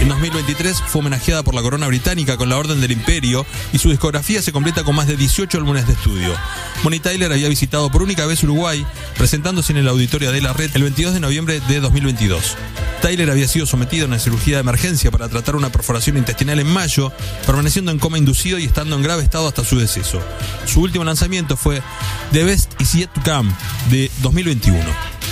En 2023 fue homenajeada por la corona británica con la Orden del Imperio y su discografía se completa con más de 18 álbumes de estudio. Bonnie Tyler había visitado por única vez Uruguay, presentándose en el auditorio de la Red el 22 de noviembre de 2022. Tyler había sido sometido a una cirugía de emergencia para tratar una perforación intestinal en mayo, permaneciendo en coma inducido y estando en grave estado hasta su deceso. Su último lanzamiento fue The Best Is Yet to Come de 2021.